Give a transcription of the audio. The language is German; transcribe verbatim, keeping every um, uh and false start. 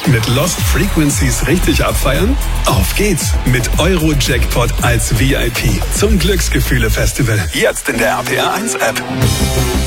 Mit Lost Frequencies richtig abfeiern? Auf geht's mit Euro-Jackpot als V I P zum Glücksgefühle-Festival. Jetzt in der R P R eins App.